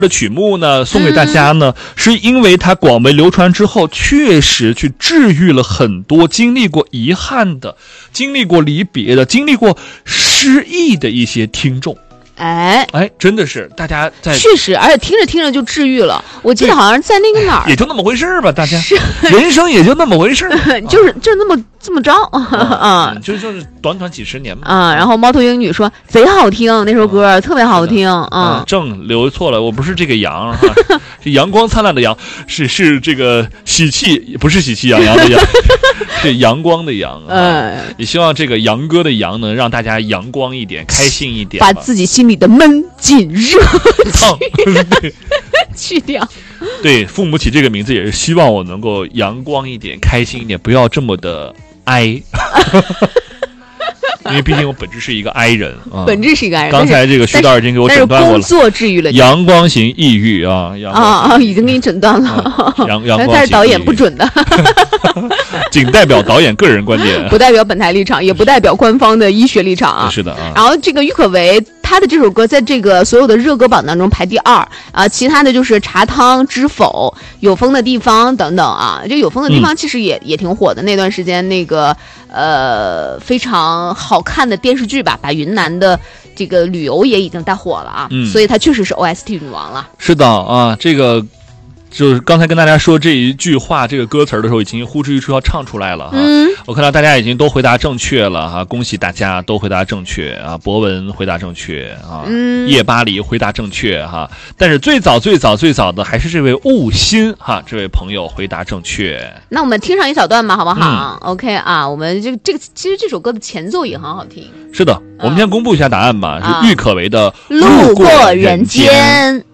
的曲目呢送给大家呢，是因为它广为流传之后，确实去治愈了很多经历过遗憾的、经历过离别的、经历过失意的一些听众。哎，真的是大家在确实，而且听着听着就治愈了。我记得好像在那个哪儿， 也就那么回事吧，大家人生也就那么回事就是这么着啊， 就是短短几十年嘛啊。然后猫头鹰女说贼好听，那首歌特别好听啊。 正留错了，我不是这个阳是阳光灿烂的阳，是这个喜气，不是喜气洋洋的阳，是阳光的阳也希望这个阳哥的阳能让大家阳光一点，开心一点， 把自己心里的闷紧热烫去掉。 对，父母起这个名字也是希望我能够阳光一点，开心一点，不要这么的哀因为毕竟我本质是一个哀人啊， 本质是一个哀人。 刚才这个徐导已经给我诊断过了， 工作治愈了阳光型抑郁啊， 已经给你诊断了。 阳光型， 但是导演不准的， 仅代表导演个人观点， 不代表本台立场，也不代表官方的医学立场啊。 是的啊。 然后这个郁可唯他的这首歌在这个所有的热歌榜当中排第2啊，其他的就是茶汤、知否、有风的地方等等啊。这有风的地方其实也挺火的，那段时间那个非常好看的电视剧吧，把云南的这个旅游也已经带火了啊，所以它确实是 OST 女王了。 是的啊，这个就是刚才跟大家说这一句话这个歌词的时候，已经呼之欲出要唱出来了哈。我看到大家已经都回答正确了哈，恭喜大家都回答正确啊！博文回答正确啊，叶巴黎回答正确哈。但是最早的还是这位雾心哈，这位朋友回答正确。 那我们听上一小段吧，好不好？OK 啊，我们这个其实这首歌的前奏也很好听。 是的，我们先公布一下答案吧，是郁可唯的《 路过人间》。